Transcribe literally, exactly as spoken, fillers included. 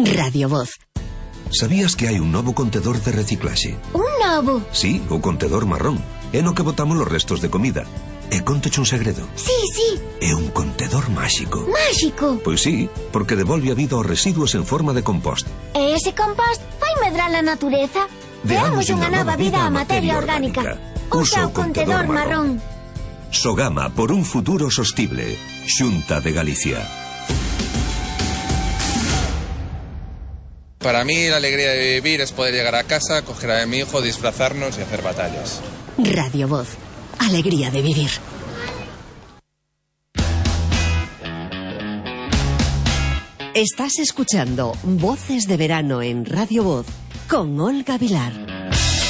Radio Voz. Sabías que hai un novo contedor de reciclaxe? Un novo? Sí, o contedor marrón. É no que botamos os restos de comida. E contoche un segredo. Sí, sí. É un contedor máxico. Máxico? Pois sí, porque devolve a vida aos residuos en forma de compost. E ese compost vai medrar a natureza? Deamos unha nova vida á materia orgánica. Usa o contedor marrón. Sogama por un futuro sostible. Xunta de Galicia. Para mí la alegría de vivir es poder llegar a casa, coger a mi hijo, disfrazarnos y hacer batallas. Radio Voz. Alegría de vivir. Estás escuchando Voces de Verano en Radio Voz con Olga Vilar.